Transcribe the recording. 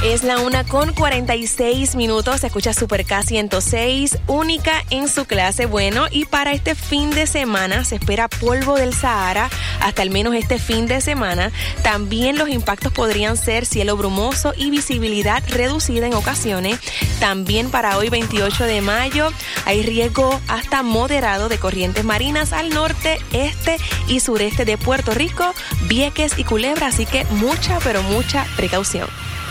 Es la 1:46. Se escucha Super K 106, única en su clase. Bueno, y para este fin de semana se espera polvo del Sahara, hasta al menos este fin de semana. También los impactos podrían ser cielo brumoso y visibilidad reducida en ocasiones. También para hoy, 28 de mayo, hay riesgo hasta moderado de corrientes marinas al norte, este y sureste de Puerto Rico, Vieques y Culebra. Así que mucha, pero mucha precaución.